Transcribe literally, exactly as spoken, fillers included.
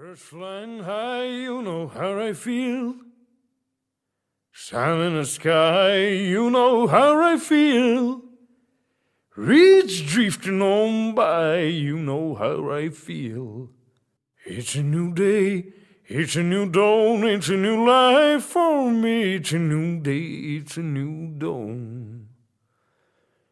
Birds flying high, you know how I feel. Sun in the sky, you know how I feel. Reeds drifting on by, you know how I feel. It's a new day, it's a new dawn, it's a new life for me. It's a new day, it's a new dawn.